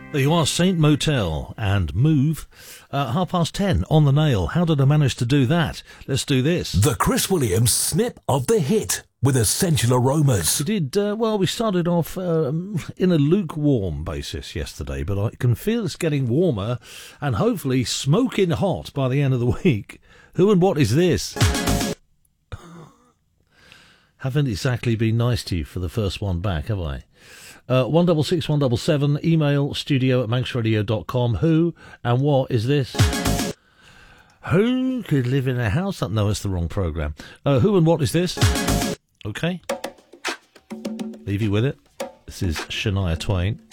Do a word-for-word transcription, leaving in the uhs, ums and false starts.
There you are, Saint Motel and Move. Uh, half past ten, on the nail. How did I manage to do that? Let's do this. The Chris Williams snip of the hit with essential aromas. We did, uh, well, we started off um, in a lukewarm basis yesterday, but I can feel it's getting warmer and hopefully smoking hot by the end of the week. Who and what is this? Haven't exactly been nice to you for the first one back, have I? Uh, one double six one double seven, email studio at manx radio dot com. Who and what is this? Who could live in a house? That, no, it's the wrong programme. Uh, who and what is this? Okay. Leave you with it. This is Shania Twain.